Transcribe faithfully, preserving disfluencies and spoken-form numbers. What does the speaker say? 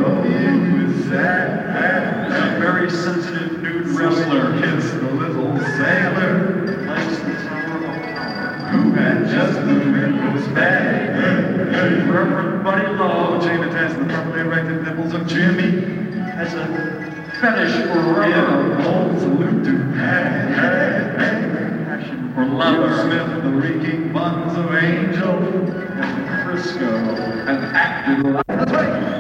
is that? A very sensitive nude wrestler. Kiss the little sailor. Likes the Tower of Power. Who had just moved in his bag. Reverend Buddy Lowe, Jada Tess, the properly erected nipples of Jimmy. Has a fetish for rubber. Yeah, old salute to Pat. Passion for love. Smith, the reeking buns of Angel. And Frisco, an acted. That's right.